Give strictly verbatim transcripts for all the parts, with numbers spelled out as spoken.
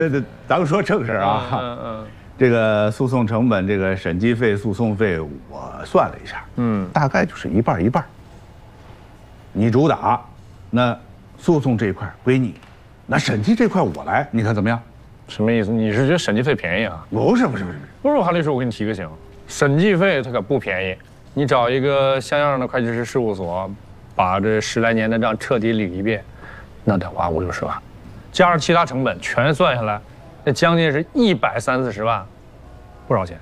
对对，咱们说正事啊。嗯嗯。这个诉讼成本，这个审计费、诉讼费，我算了一下，嗯，大概就是一半一半。你主打，那诉讼这一块归你，那审计这块我来，你看怎么样？ 什么意思？你是觉得审计费便宜啊？ 不是不是不是不是，韩律师，我给你提个醒，审计费它可不便宜。你找一个像样的会计师事务所，把这十来年的账彻底理一遍，那得花五六十万，加上其他成本全算下来，那将近是一百三四十万，不少钱。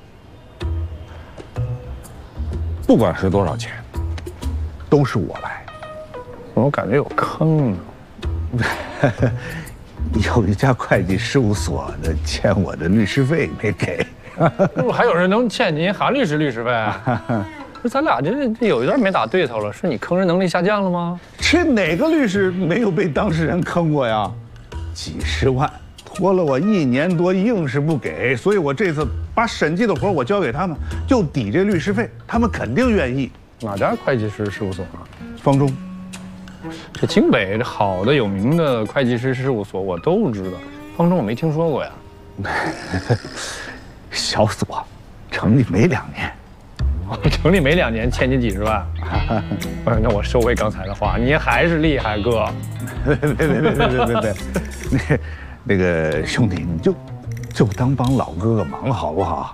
不管是多少钱，都是我来。 我感觉有坑呢。 有一家会计事务所的欠我的律师费没给。 不还有人能欠您韩律师律师费啊？这咱俩这这有一段没打对头了，是你坑人能力下降了吗？ 这哪个律师没有被当事人坑过呀？几十万拖了我一年多，硬是不给，所以我这次把审计的活我交给他们，就抵这律师费，他们肯定愿意。 哪家会计师事务所啊？ 方中。 这京北这好的有名的会计师事务所我都知道，方中我没听说过呀。 小所成立没两年， 成立没两年欠你几十万。不是，那我收回刚才的话，你还是厉害，哥。 别别别别别别别别，那那个兄弟，你就就当帮老哥哥忙好不好？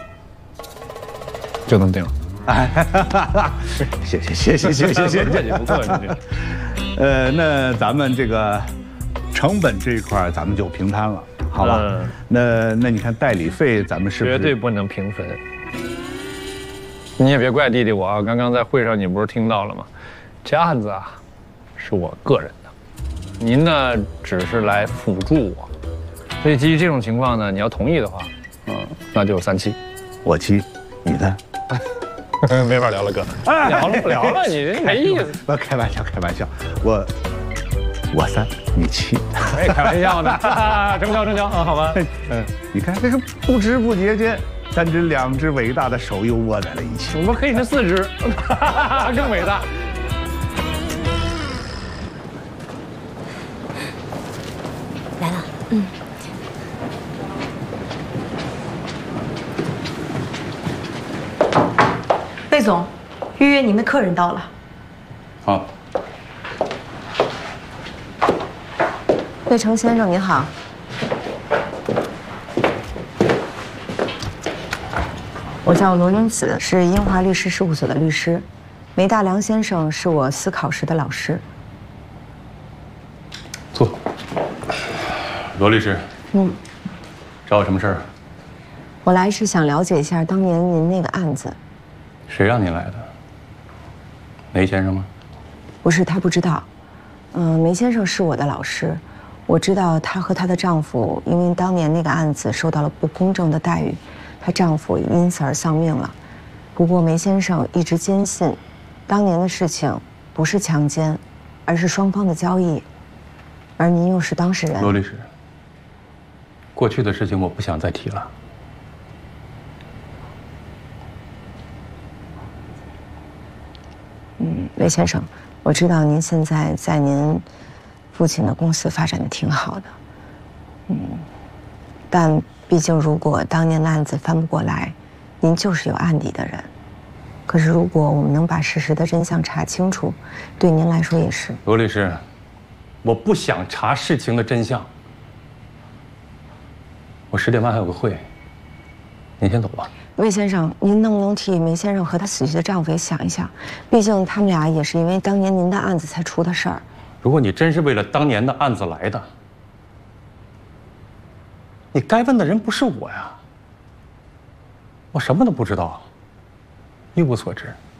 就这么定了。 哎，谢谢谢谢谢谢谢谢， 不客气不客气。 呃，那咱们这个成本这一块咱们就平摊了，好吧？嗯、那那你看代理费咱们是不是绝对不能平分？你也别怪弟弟我啊，刚刚在会上你不是听到了吗？这案子啊，是我个人的，您呢只是来辅助我，所以基于这种情况呢，你要同意的话，嗯，那就三七， 我七，你呢？ 没法聊了，哥，聊了不聊了，你这没意思。 不，开玩笑，开玩笑，我我三，你七， 没开玩笑呢，成交成交啊，好吧。 嗯，你看这个不知不觉间，三只两只伟大的手又握在了一起。 我们可以是四只，更伟大。 来了，嗯。魏总，预约您的客人到了。 好。 魏成先生您好。我叫罗英子，是英华律师事务所的律师。梅大良先生是我司考时的老师。 坐。罗律师。嗯。找我什么事儿？ 我来是想了解一下当年您那个案子。 谁让您来的？梅先生吗？ 不是，他不知道。嗯，梅先生是我的老师，我知道她和她的丈夫因为当年那个案子受到了不公正的待遇，她丈夫因此而丧命了。不过梅先生一直坚信，当年的事情不是强奸，而是双方的交易，而您又是当事人。 罗律师，过去的事情我不想再提了。 嗯，魏先生，我知道您现在在您父亲的公司发展的挺好的，嗯，但毕竟如果当年的案子翻不过来，您就是有案底的人。可是如果我们能把事实的真相查清楚，对您来说也是。 罗律师，我不想查事情的真相。我十点半还有个会，您先走吧。 魏先生，您能不能替梅先生和他死去的丈夫也想一想？毕竟他们俩也是因为当年您的案子才出的事儿。 如果你真是为了当年的案子来的，你该问的人不是我呀。我什么都不知道，一无所知。